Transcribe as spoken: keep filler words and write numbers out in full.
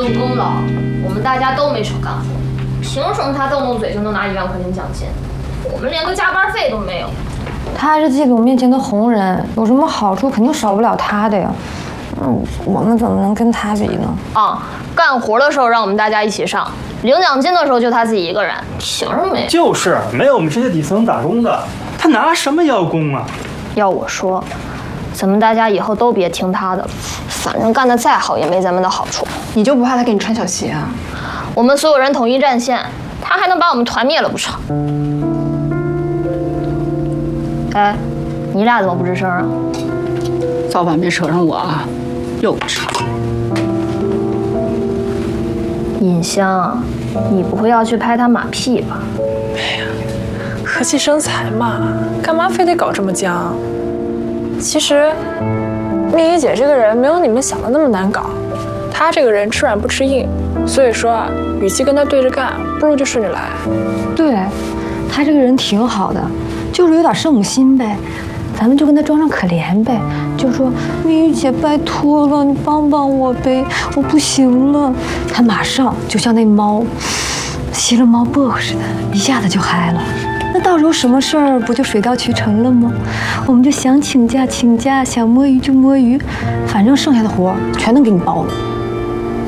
是功劳，我们大家都没少干活，凭什么他动动嘴就能拿一万块钱奖金？我们连个加班费都没有。 他是季总面前的红人，有什么好处肯定少不了他的呀。嗯，我们怎么能跟他比呢？ 啊，干活的时候让我们大家一起上，领奖金的时候就他自己一个人，凭什么呀？ 就是没有我们这些底层打工的，他拿什么邀功啊？ 要我说，咱们大家以后都别听他的了，反正干得再好也没咱们的好处。 你就不怕他给你穿小鞋啊？ 我们所有人统一战线，他还能把我们团灭了不成？哎，你俩怎么不吱声啊？ 早晚别扯上我啊！幼稚。 尹香，你不会要去拍他马屁吧？ 哎呀，和气生财嘛，干嘛非得搞这么僵？其实，蜜姨姐这个人没有你们想的那么难搞，她这个人吃软不吃硬，所以说啊，与其跟她对着干，不如就顺着来。 对，她这个人挺好的，就是有点圣母心呗。咱们就跟她装上可怜呗，就说蜜姨姐拜托了，你帮帮我呗，我不行了。她马上就像那猫吸了猫薄荷似的，一下子就嗨了。那到时候什么事儿不就水到渠成了吗？我们就想请假请假，想摸鱼就摸鱼，反正剩下的活全能给你包了。